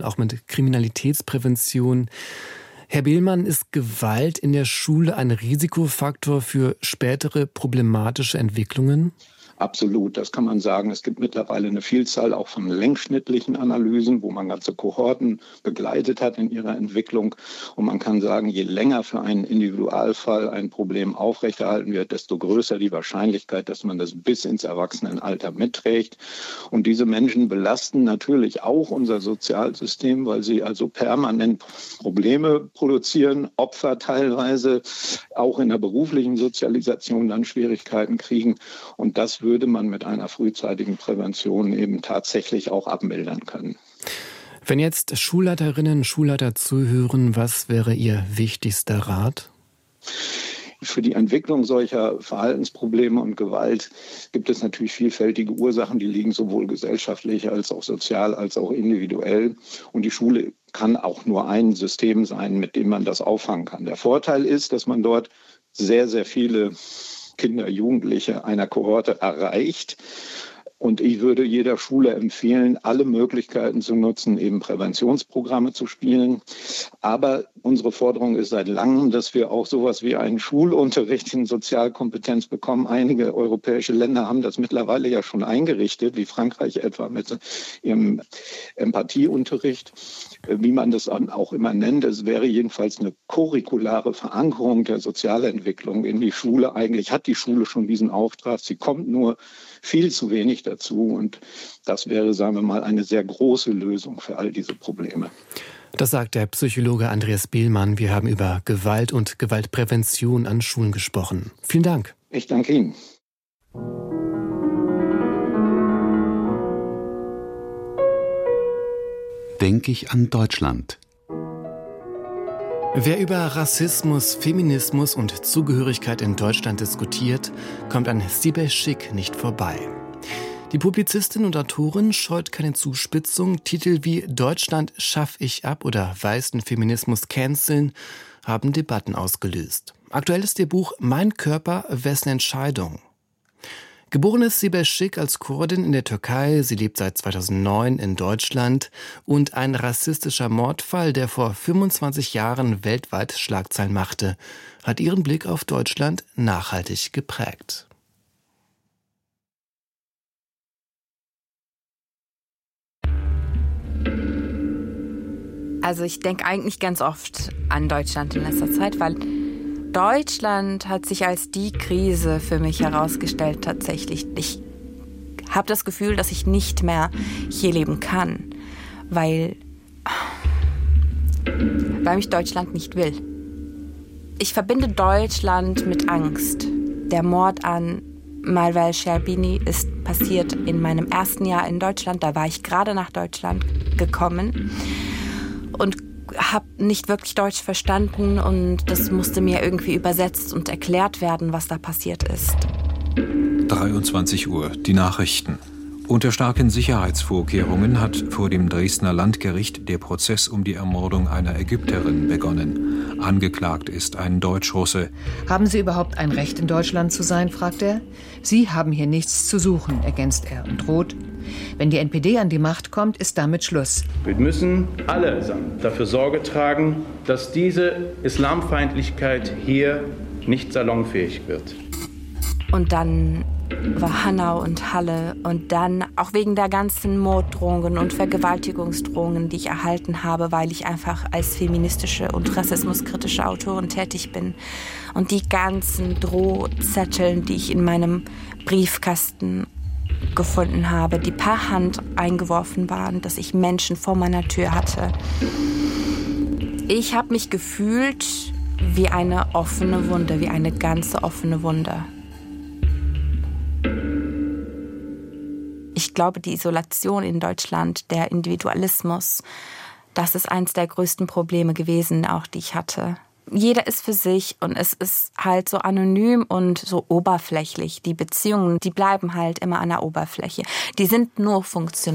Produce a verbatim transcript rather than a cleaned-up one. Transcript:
auch mit Kriminalitätsprävention. Herr Behlmann, ist Gewalt in der Schule ein Risikofaktor für spätere problematische Entwicklungen? Absolut, das kann man sagen. Es gibt mittlerweile eine Vielzahl auch von längsschnittlichen Analysen, wo man ganze Kohorten begleitet hat in ihrer Entwicklung. Und man kann sagen, je länger für einen Individualfall ein Problem aufrechterhalten wird, desto größer die Wahrscheinlichkeit, dass man das bis ins Erwachsenenalter mitträgt. Und diese Menschen belasten natürlich auch unser Sozialsystem, weil sie also permanent Probleme produzieren, Opfer teilweise, auch in der beruflichen Sozialisation dann Schwierigkeiten kriegen. Und das würde man mit einer frühzeitigen Prävention eben tatsächlich auch abmildern können. Wenn jetzt Schulleiterinnen und Schulleiter zuhören, was wäre Ihr wichtigster Rat? Für die Entwicklung solcher Verhaltensprobleme und Gewalt gibt es natürlich vielfältige Ursachen, die liegen sowohl gesellschaftlich als auch sozial als auch individuell. Und die Schule kann auch nur ein System sein, mit dem man das auffangen kann. Der Vorteil ist, dass man dort sehr, sehr viele Kinder, Jugendliche einer Kohorte erreicht. Und ich würde jeder Schule empfehlen, alle Möglichkeiten zu nutzen, eben Präventionsprogramme zu spielen. Aber unsere Forderung ist seit langem, dass wir auch sowas wie einen Schulunterricht in Sozialkompetenz bekommen. Einige europäische Länder haben das mittlerweile ja schon eingerichtet, wie Frankreich etwa mit ihrem Empathieunterricht, wie man das auch immer nennt. Es wäre jedenfalls eine curriculare Verankerung der Sozialentwicklung in die Schule. Eigentlich hat die Schule schon diesen Auftrag. Sie kommt nur viel zu wenig dazu. Und das wäre, sagen wir mal, eine sehr große Lösung für all diese Probleme. Das sagt der Psychologe Andreas Behlmann. Wir haben über Gewalt und Gewaltprävention an Schulen gesprochen. Vielen Dank. Ich danke Ihnen. Denke ich an Deutschland. Wer über Rassismus, Feminismus und Zugehörigkeit in Deutschland diskutiert, kommt an Sibel Schick nicht vorbei. Die Publizistin und Autorin scheut keine Zuspitzung. Titel wie »Deutschland schaff ich ab« oder »Weißen Feminismus canceln« haben Debatten ausgelöst. Aktuell ist ihr Buch »Mein Körper, wessen Entscheidung?«. Geboren ist Sibel Schick als Kurdin in der Türkei. Sie lebt seit zweitausendneun in Deutschland. Und ein rassistischer Mordfall, der vor fünfundzwanzig Jahren weltweit Schlagzeilen machte, hat ihren Blick auf Deutschland nachhaltig geprägt. Also ich denke eigentlich ganz oft an Deutschland in letzter Zeit, weil Deutschland hat sich als die Krise für mich herausgestellt tatsächlich. Ich habe das Gefühl, dass ich nicht mehr hier leben kann, weil, weil mich Deutschland nicht will. Ich verbinde Deutschland mit Angst. Der Mord an Marwel Sherbini ist passiert in meinem ersten Jahr in Deutschland. Da war ich gerade nach Deutschland gekommen und habe nicht wirklich Deutsch verstanden und das musste mir irgendwie übersetzt und erklärt werden, was da passiert ist. dreiundzwanzig Uhr, die Nachrichten. Unter starken Sicherheitsvorkehrungen hat vor dem Dresdner Landgericht der Prozess um die Ermordung einer Ägypterin begonnen. Angeklagt ist ein Deutsch-Russe. Haben Sie überhaupt ein Recht, in Deutschland zu sein, fragt er. Sie haben hier nichts zu suchen, ergänzt er und droht. Wenn die N P D an die Macht kommt, ist damit Schluss. Wir müssen allesamt dafür Sorge tragen, dass diese Islamfeindlichkeit hier nicht salonfähig wird. Und dann war Hanau und Halle und dann auch wegen der ganzen Morddrohungen und Vergewaltigungsdrohungen, die ich erhalten habe, weil ich einfach als feministische und rassismuskritische Autorin tätig bin. Und die ganzen Drohzetteln, die ich in meinem Briefkasten gefunden habe, die per Hand eingeworfen waren, dass ich Menschen vor meiner Tür hatte. Ich habe mich gefühlt wie eine offene Wunde, wie eine ganze offene Wunde. Ich glaube, die Isolation in Deutschland, der Individualismus, das ist eines der größten Probleme gewesen, auch die ich hatte. Jeder ist für sich und es ist halt so anonym und so oberflächlich. Die Beziehungen, die bleiben halt immer an der Oberfläche. Die sind nur funktional.